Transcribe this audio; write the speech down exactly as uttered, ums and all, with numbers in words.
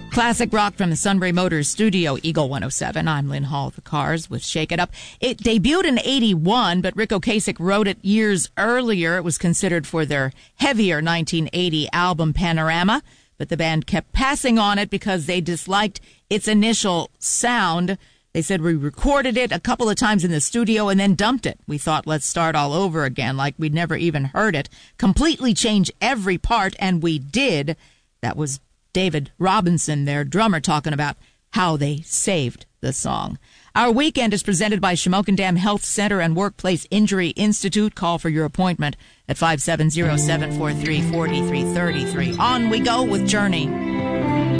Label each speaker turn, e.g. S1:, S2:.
S1: Classic rock from the Sunbury Motors studio, Eagle one oh seven. I'm Lynn Hall, the Cars with Shake It Up. It debuted in eighty-one, but Ric Ocasek wrote it years earlier. It was considered for their heavier nineteen eighty album Panorama, but the band kept passing on it because they disliked its initial sound. They said, we recorded it a couple of times in the studio and then dumped it. We thought, let's start all over again, like we'd never even heard it. Completely change every part, and we did. That was David Robinson, their drummer, talking about how they saved the song. Our weekend is presented by Shamokin Dam Health Center and Workplace Injury Institute. Call for your appointment at five seven zero, seven four three, four three three three. On we go with Journey.